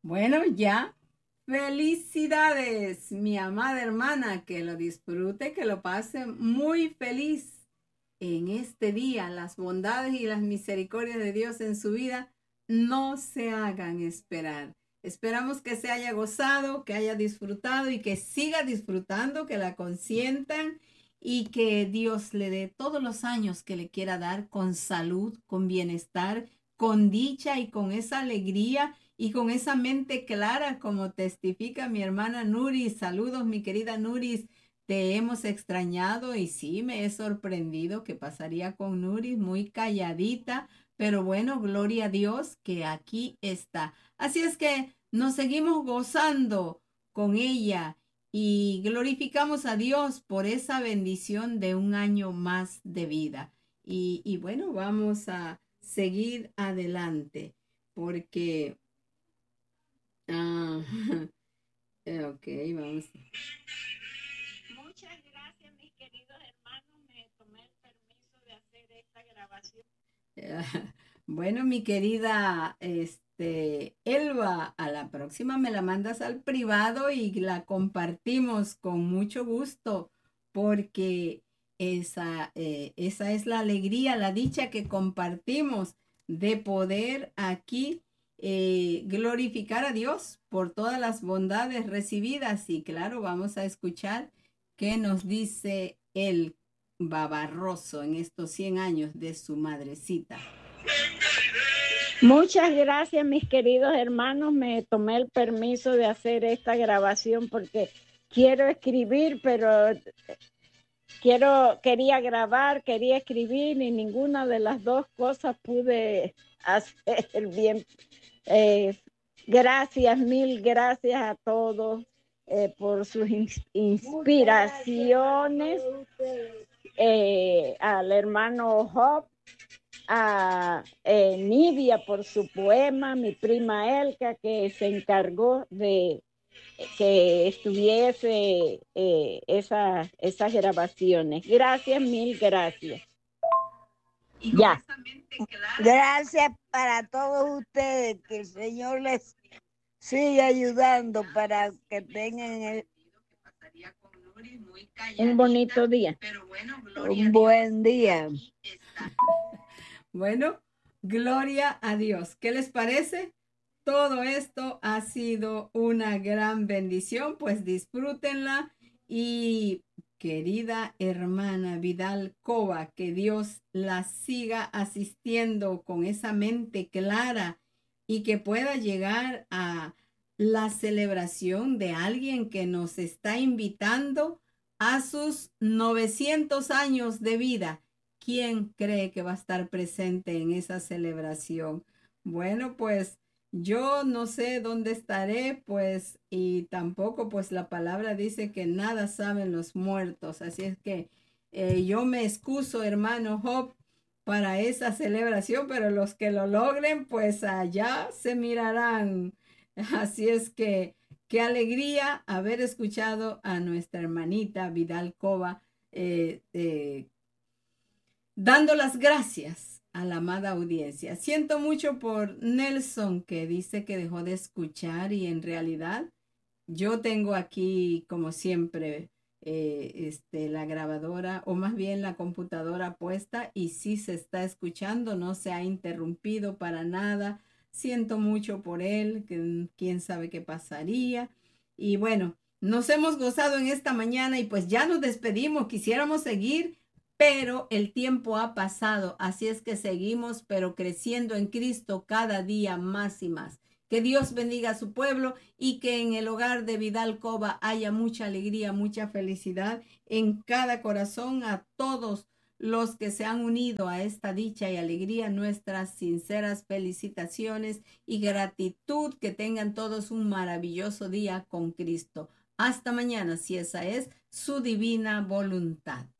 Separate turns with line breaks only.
Bueno, ya. Felicidades, mi amada hermana, que lo disfrute, que lo pase muy feliz en este día. Las bondades y las misericordias de Dios en su vida no se hagan esperar. Esperamos que se haya gozado, que haya disfrutado y que siga disfrutando, que la consientan y que Dios le dé todos los años que le quiera dar con salud, con bienestar, con dicha y con esa alegría y con esa mente clara, como testifica mi hermana Nuris. Saludos, mi querida Nuris. Te hemos extrañado y sí, me he sorprendido qué pasaría con Nuris, muy calladita, pero bueno, gloria a Dios que aquí está. Así es que nos seguimos gozando con ella y glorificamos a Dios por esa bendición de un año más de vida. Y bueno, vamos a seguir adelante porque Ah, ok, vamos.
Muchas gracias, mis queridos hermanos. Me tomé el permiso de hacer esta grabación.
Bueno, mi querida, Elba, a la próxima me la mandas al privado y la compartimos con mucho gusto, porque esa es la alegría, la dicha que compartimos de poder aquí glorificar a Dios por todas las bondades recibidas. Y claro, vamos a escuchar qué nos dice el babarroso en estos 100 años de su madrecita.
Muchas gracias, mis queridos hermanos. Me tomé el permiso de hacer esta grabación porque quiero escribir, pero quería grabar, quería escribir y ninguna de las dos cosas pude hacer bien. Gracias, mil gracias a todos por sus inspiraciones, al hermano Job, a Nidia por su poema, mi prima Elka que se encargó de que estuviese esas grabaciones. Gracias, mil gracias. Ya.
Gracias para todos ustedes, que el Señor les siga ayudando para que tengan
un bonito día.
un buen día.
Bueno, gloria a Dios. ¿Qué les parece? Todo esto ha sido una gran bendición, pues disfrútenla y querida hermana Vidal Cova, que Dios la siga asistiendo con esa mente clara y que pueda llegar a la celebración de alguien que nos está invitando a sus 900 años de vida. ¿Quién cree que va a estar presente en esa celebración? Bueno, pues yo no sé dónde estaré, pues, y tampoco, pues, la palabra dice que nada saben los muertos. Así es que yo me excuso, hermano Job, para esa celebración, pero los que lo logren, pues allá se mirarán. Así es que qué alegría haber escuchado a nuestra hermanita Vidal Cova dando las gracias a la amada audiencia. Siento mucho por Nelson, que dice que dejó de escuchar y en realidad yo tengo aquí, como siempre, la grabadora o más bien la computadora puesta y sí se está escuchando, no se ha interrumpido para nada. Siento mucho por él, que quién sabe qué pasaría. Y bueno, nos hemos gozado en esta mañana y pues ya nos despedimos. Quisiéramos seguir, pero el tiempo ha pasado, así es que seguimos, pero creciendo en Cristo cada día más y más. Que Dios bendiga a su pueblo y que en el hogar de Vidal Cova haya mucha alegría, mucha felicidad en cada corazón. A todos los que se han unido a esta dicha y alegría, nuestras sinceras felicitaciones y gratitud. Que tengan todos un maravilloso día con Cristo. Hasta mañana, si esa es su divina voluntad.